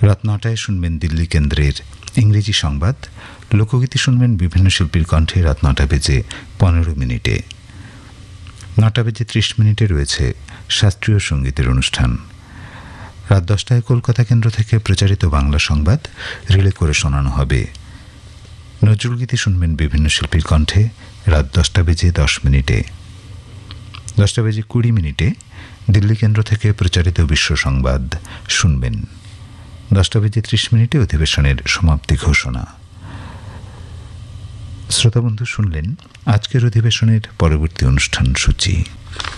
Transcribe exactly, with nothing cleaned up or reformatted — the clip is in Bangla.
রাত নটায় শুনবেন দিল্লি কেন্দ্রের ইংরেজি সংবাদ। লোকগীতি শুনবেন বিভিন্ন শিল্পীর কণ্ঠে রাত নটা বেজে পনেরো মিনিটে। নটা বেজে ত্রিশ মিনিটে রয়েছে শাস্ত্রীয় সঙ্গীতের অনুষ্ঠান। রাত দশটায় কলকাতা কেন্দ্র থেকে প্রচারিত বাংলা সংবাদ রিলে করে শোনানো হবে। নজরুলগীতি শুনবেন বিভিন্ন শিল্পীর কণ্ঠে রাত দশটা বেজে দশ মিনিটে। দশটা বেজে কুড়ি মিনিটে দিল্লি কেন্দ্র থেকে প্রচারিত বিশ্ব সংবাদ শুনবেন। দশটা বেজে ত্রিশ মিনিটে অধিবেশনের সমাপ্তি ঘোষণা। শ্রোতাবন্ধু, শুনলেন আজকের অধিবেশনের পরবর্তী অনুষ্ঠান সূচি।